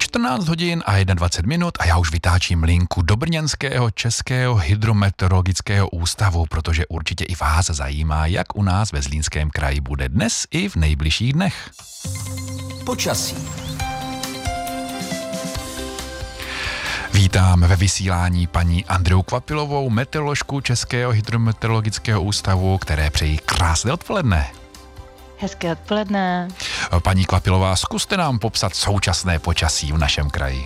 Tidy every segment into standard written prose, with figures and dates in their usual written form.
14 hodin a 21 minut a já už vytáčím linku do brněnského Českého hydrometeorologického ústavu, protože určitě i vás zajímá, jak u nás ve Zlínském kraji bude dnes i v nejbližších dnech. Počasí. Vítám ve vysílání paní Andreu Kvapilovou, meteoroložku Českého hydrometeorologického ústavu, které přeji krásné odpoledne. Hezké odpoledne. Paní Kvapilová, zkuste nám popsat současné počasí v našem kraji.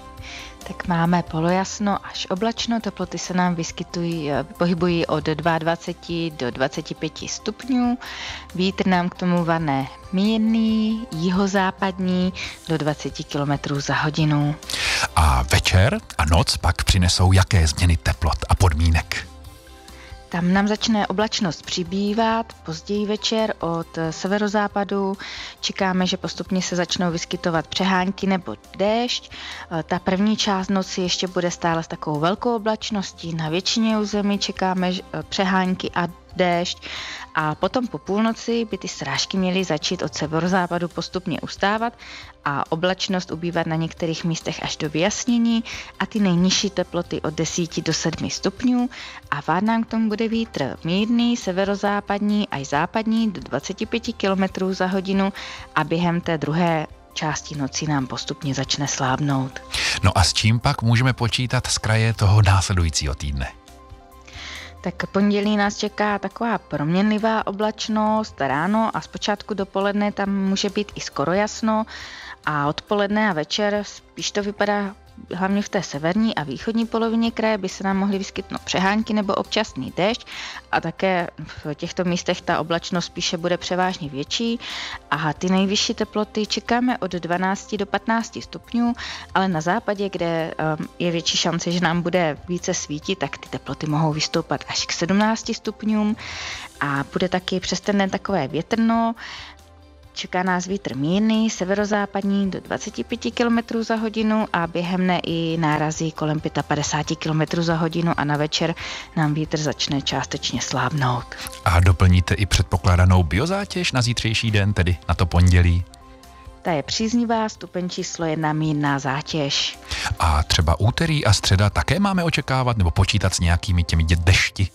Tak máme polojasno až oblačno, teploty se nám pohybují od 22 do 25 stupňů, vítr nám k tomu vane mírný, jihozápadní do 20 km za hodinu. A večer a noc pak přinesou jaké změny teplot a podmínek? Tam nám začne oblačnost přibývat, později večer od severozápadu čekáme, že postupně se začnou vyskytovat přehánky nebo déšť. Ta první část noci ještě bude stále s takovou velkou oblačností, na většině území čekáme přehánky a déšť a potom po půlnoci by ty srážky měly začít od severozápadu postupně ustávat a oblačnost ubývat na některých místech až do vyjasnění a ty nejnižší teploty od 10 do 7 stupňů a vát nám k tomu bude vítr mírný, severozápadní až západní do 25 km za hodinu a během té druhé části noci nám postupně začne slábnout. No a s čím pak můžeme počítat z kraje toho následujícího týdne? Tak pondělí nás čeká taková proměnlivá oblačnost, ráno a zpočátku dopoledne tam může být i skoro jasno a odpoledne a večer spíš to vypadá hlavně v té severní a východní polovině kraje by se nám mohly vyskytnout přehánky nebo občasný déšť a také v těchto místech ta oblačnost spíše bude převážně větší a ty nejvyšší teploty čekáme od 12 do 15 stupňů, ale na západě, kde je větší šance, že nám bude více svítit, tak ty teploty mohou vystoupat až k 17 stupňům a bude taky přes ten den takové větrno. Čeká nás vítr mírný, severozápadní do 25 km za hodinu a během dne i nárazy kolem 55 km za hodinu a na večer nám vítr začne částečně slábnout. A doplníte i předpokládanou biozátěž na zítřejší den, tedy na to pondělí? Ta je příznivá, stupeň číslo 1 mírná zátěž. A třeba úterý a středa také máme očekávat nebo počítat s nějakými těmi dešti?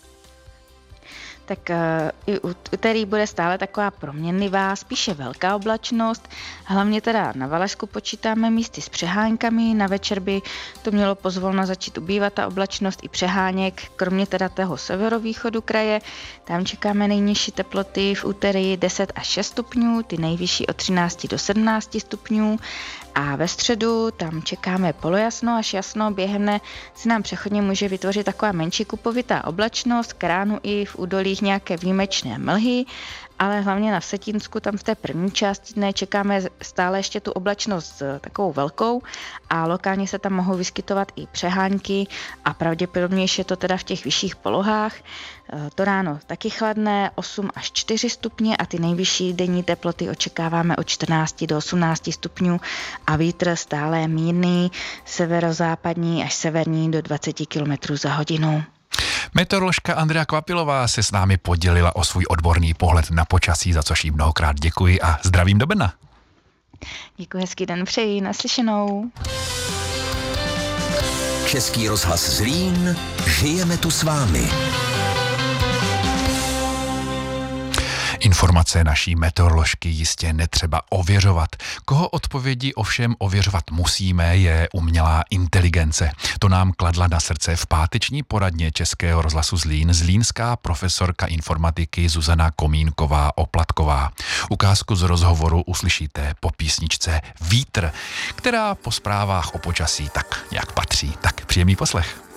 Tak i úterý bude stále taková proměnlivá, spíše velká oblačnost. Hlavně teda na Valašsku počítáme místy s přeháňkami, na večer by to mělo pozvolna začít ubývat ta oblačnost i přeháněk, kromě teda toho severovýchodu kraje. Tam čekáme nejnižší teploty v úterý 10 až 6 stupňů, ty nejvyšší od 13 do 17 stupňů. A ve středu tam čekáme polojasno až jasno, během dne se nám přechodně může vytvořit taková menší kupovitá oblačnost, k ránu i v údolích nějaké výjimečné mlhy, ale hlavně na Vsetínsku, tam v té první části dne čekáme stále ještě tu oblačnost takovou velkou a lokálně se tam mohou vyskytovat i přehánky a pravděpodobnější je to teda v těch vyšších polohách. To ráno taky chladné, 8 až 4 stupně a ty nejvyšší denní teploty očekáváme od 14 do 18 stupňů a vítr stále mírný, severozápadní až severní do 20 km za hodinu. Meteoroložka Andrea Kvapilová se s námi podělila o svůj odborný pohled na počasí, za což jí mnohokrát děkuji a zdravím do Brna. Děkuji, hezký den přeji, naslyšenou. Český rozhlas Zlín, žijeme tu s vámi. Informace naší meteoroložky jistě netřeba ověřovat. Koho odpovědi ovšem ověřovat musíme, je umělá inteligence. To nám kladla na srdce v páteční poradně Českého rozhlasu Zlín zlínská profesorka informatiky Zuzana Komínková-Oplatková. Ukázku z rozhovoru uslyšíte po písničce Vítr, která po zprávách o počasí tak nějak patří. Tak příjemný poslech.